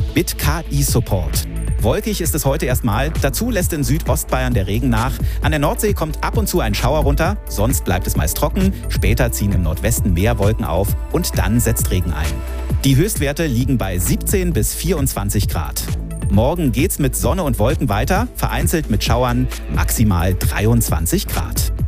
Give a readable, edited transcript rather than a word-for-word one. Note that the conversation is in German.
mit KI-Support. Wolkig ist es heute erstmal. Dazu lässt in Südostbayern der Regen nach. An der Nordsee kommt ab und zu ein Schauer runter. Sonst bleibt es meist trocken. Später ziehen im Nordwesten mehr Wolken auf und dann setzt Regen ein. Die Höchstwerte liegen bei 17 bis 24 Grad. Morgen geht's mit Sonne und Wolken weiter, vereinzelt mit Schauern, maximal 23 Grad.